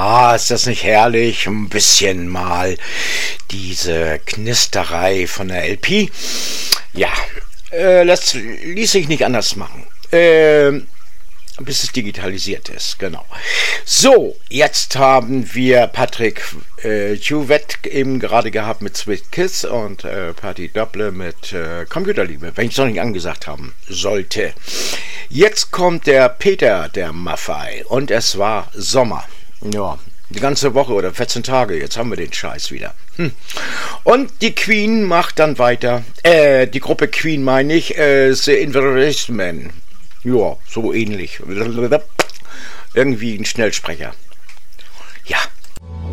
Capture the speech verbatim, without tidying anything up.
Ah, ist das nicht herrlich? Ein bisschen mal diese Knisterei von der L P. Ja, äh, das ließ sich nicht anders machen. Äh, bis es digitalisiert ist, genau. So, jetzt haben wir Patrick äh, Juvett eben gerade gehabt mit Sweet Kiss und äh, Party Doppler mit äh, Computerliebe, wenn ich es noch nicht angesagt haben sollte. Jetzt kommt der Peter, der Maffei, und es war Sommer. Ja, die ganze Woche oder vierzehn Tage, jetzt haben wir den Scheiß wieder. Hm. Und die Queen macht dann weiter, äh, die Gruppe Queen meine ich, äh, The Investment. Ja, so ähnlich. Irgendwie ein Schnellsprecher. Ja.